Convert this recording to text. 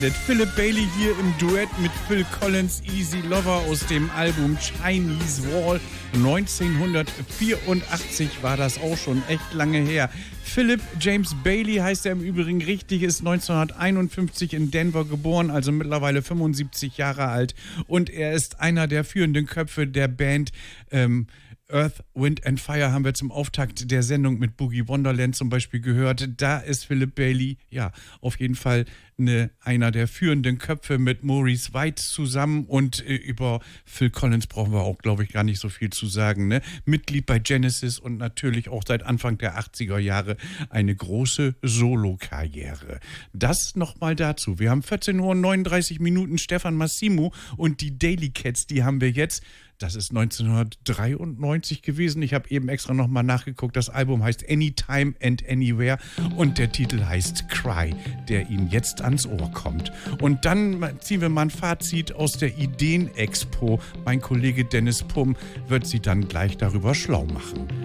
Philip Bailey hier im Duett mit Phil Collins, Easy Lover aus dem Album Chinese Wall. 1984 war das auch schon echt lange her. Philip James Bailey heißt er im Übrigen richtig, ist 1951 in Denver geboren, also mittlerweile 75 Jahre alt. Und er ist einer der führenden Köpfe der Band Earth, Wind and Fire, haben wir zum Auftakt der Sendung mit Boogie Wonderland zum Beispiel gehört. Da ist Philip Bailey, ja, auf jeden Fall einer der führenden Köpfe mit Maurice White zusammen. Und über Phil Collins brauchen wir auch, glaube ich, gar nicht so viel zu sagen, ne? Mitglied bei Genesis und natürlich auch seit Anfang der 80er Jahre eine große Solo-Karriere. Das nochmal dazu. Wir haben 14:39 Uhr, Stefan Massimo und die Daily Cats, die haben wir jetzt. Das ist 1993 gewesen. Ich habe eben extra nochmal nachgeguckt. Das Album heißt Anytime and Anywhere und der Titel heißt Cry, der Ihnen jetzt ans Ohr kommt. Und dann ziehen wir mal ein Fazit aus der Ideen-Expo. Mein Kollege Dennis Pumm wird Sie dann gleich darüber schlau machen.